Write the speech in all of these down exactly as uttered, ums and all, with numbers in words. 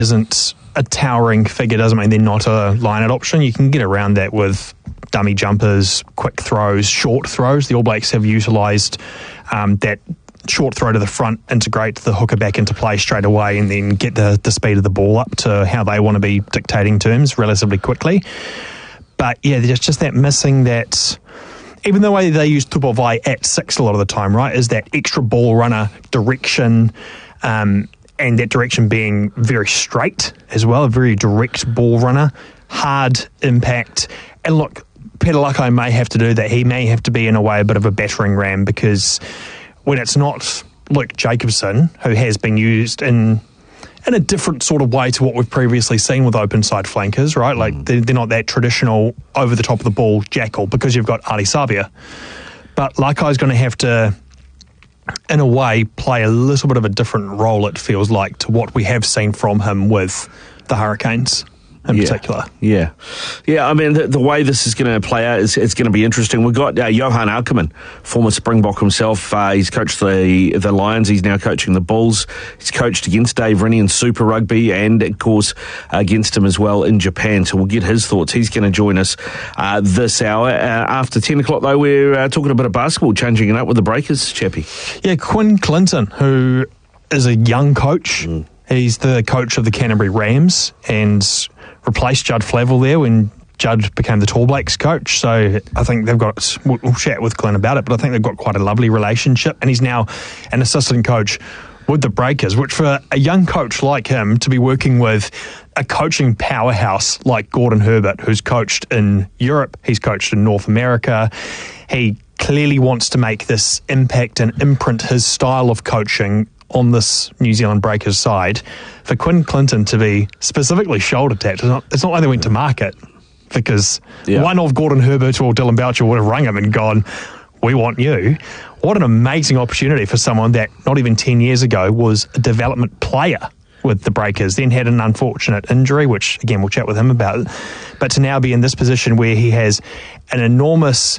isn't a towering figure doesn't mean they're not a line-out option. You can get around that with dummy jumpers, quick throws, short throws. The All Blacks have utilised um, that short throw to the front, integrate the hooker back into play straight away, and then get the, the speed of the ball up to how they want to be dictating terms relatively quickly. But yeah, there's just that missing that, even the way they use Tupavai at six a lot of the time, right, is that extra ball runner direction, um, and that direction being very straight as well, a very direct ball runner, hard impact. And look, Peter Lakai may have to do that. He may have to be, in a way, a bit of a battering ram, because when it's not Luke Jacobson, who has been used in in a different sort of way to what we've previously seen with open side flankers, right? Like, mm. they're, they're not that traditional over the top of the ball jackal, because you've got Ali Sabia. But Lakai's going to have to, in a way, play a little bit of a different role, it feels like, to what we have seen from him with the Hurricanes in yeah, particular. Yeah. Yeah, I mean, the, the way this is going to play out, is it's going to be interesting. We've got uh, Johan Ackerman, former Springbok himself. Uh, he's coached the the Lions. He's now coaching the Bulls. He's coached against Dave Rennie in Super Rugby, and, of course, against him as well in Japan. So we'll get his thoughts. He's going to join us uh, this hour. Uh, after ten o'clock, though, we're uh, talking a bit of basketball, changing it up with the Breakers, Chappie. Yeah, Quinn Clinton, who is a young coach. Mm. He's the coach of the Canterbury Rams and replaced Judd Flavel there when Judd became the Tall Blacks coach. So I think they've got, we'll, we'll chat with Glenn about it, but I think they've got quite a lovely relationship. And he's now an assistant coach with the Breakers, which for a young coach like him to be working with a coaching powerhouse like Gordon Herbert, who's coached in Europe, he's coached in North America. He clearly wants to make this impact and imprint his style of coaching on this New Zealand Breakers side. For Quinn Clinton to be specifically shoulder tapped, it's not, it's not like they went to market, because yeah. one of Gordon Herbert or Dylan Boucher would have rung him and gone, we want you. What an amazing opportunity for someone that not even ten years ago was a development player with the Breakers, then had an unfortunate injury, which again we'll chat with him about, but to now be in this position where he has an enormous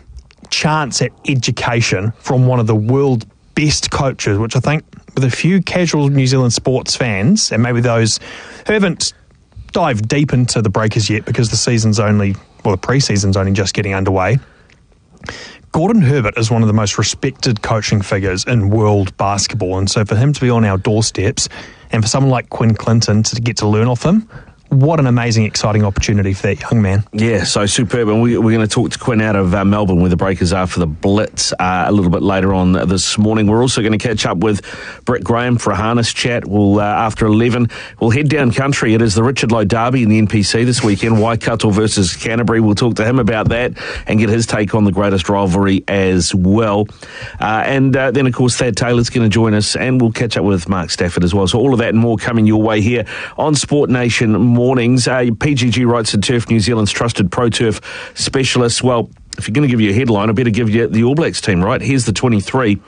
chance at education from one of the world's best coaches, which I think with a few casual New Zealand sports fans, and maybe those who haven't dived deep into the Breakers yet because the season's only, well, the pre-season's only just getting underway, Gordon Herbert is one of the most respected coaching figures in world basketball. And so for him to be on our doorsteps, and for someone like Quinn Clinton to get to learn off him, what an amazing, exciting opportunity for that young man. Yeah, so superb. And we, we're going to talk to Quinn out of uh, Melbourne, where the Breakers are for the Blitz uh, a little bit later on this morning. We're also going to catch up with Brett Graham for a harness chat. We'll uh, after eleven, we'll head down country. It is the Richard Lowe Derby in the N P C this weekend, Waikato versus Canterbury. We'll talk to him about that and get his take on the greatest rivalry as well. Uh, and uh, then, of course, Thad Taylor's going to join us, and we'll catch up with Mark Stafford as well. So all of that and more coming your way here on Sport Nation Mornings. Uh, P G G Rights and Turf, New Zealand's trusted pro turf specialist. Well, if you're going to give you a headline, I better give you the All Blacks team, right? Here's the twenty-three.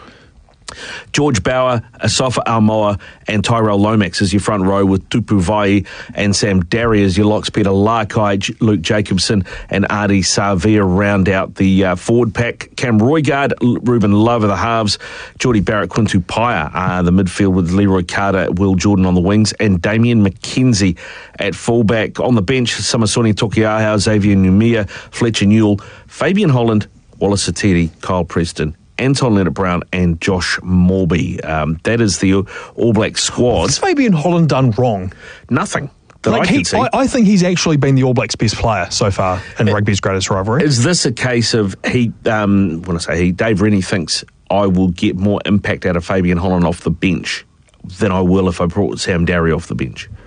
George Bauer, Asafa Almoa and Tyrell Lomax as your front row, with Tupu Vai and Sam Darry as your locks. Peter Lakai, J- Luke Jacobson and Ardie Savea round out the uh, forward pack. Cam Roigard, L- Ruben Love are the halves. Geordie Barrett, Quintu Paia uh, the midfield, with Leroy Carter, Will Jordan on the wings, and Damian McKenzie at fullback. On the bench, Samasoni Tokiahau, Xavier Numia, Fletcher Newell, Fabian Holland, Wallace Atiri, Kyle Preston, Anton Leonard-Brown and Josh Morby. Um, that is the All Black squad. What's Fabian Holland done wrong? Nothing. That like I, can he, see. I, I think he's actually been the All Blacks' best player so far in it, rugby's greatest rivalry. Is this a case of he, um, when I say he, Dave Rennie thinks I will get more impact out of Fabian Holland off the bench than I will if I brought Sam Darry off the bench?